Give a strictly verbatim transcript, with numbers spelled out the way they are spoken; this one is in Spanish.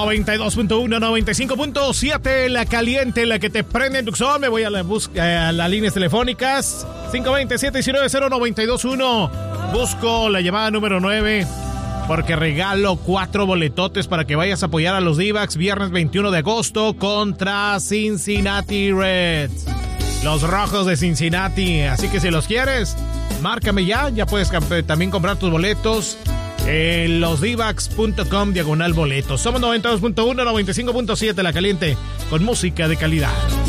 noventa y dos punto uno, noventa y cinco punto siete, la caliente, la que te prende en Tucson. Me voy a, la bus- a las líneas telefónicas. cinco dos cero, siete uno nueve, cero nueve dos uno. Busco la llamada número nueve porque regalo cuatro boletotes para que vayas a apoyar a los D-backs viernes veintiuno de agosto contra Cincinnati Reds. Los Rojos de Cincinnati. Así que si los quieres, márcame ya. Ya puedes camp- también comprar tus boletos en los d backs punto com diagonal boletos. Somos noventa y dos punto uno, noventa y cinco punto siete, la caliente, con música de calidad.